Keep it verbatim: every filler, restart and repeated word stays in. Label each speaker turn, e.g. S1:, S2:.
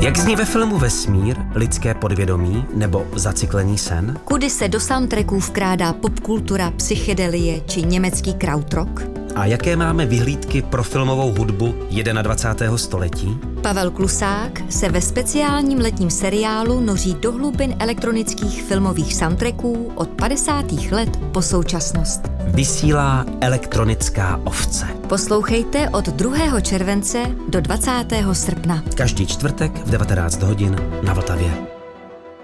S1: Jak zní ve filmu Vesmír, lidské podvědomí nebo Zacyklený sen?
S2: Kudy se do soundtracků vkrádá popkultura, psychedelie či německý krautrock?
S1: A jaké máme vyhlídky pro filmovou hudbu dvacátého prvního století?
S2: Pavel Klusák se ve speciálním letním seriálu noří do hlubin elektronických filmových soundtracků od padesátých let po současnost.
S1: Vysílá Elektronická ovce.
S2: Poslouchejte od druhého července do dvacátého srpna.
S1: Každý čtvrtek v devatenáct hodin na Vltavě.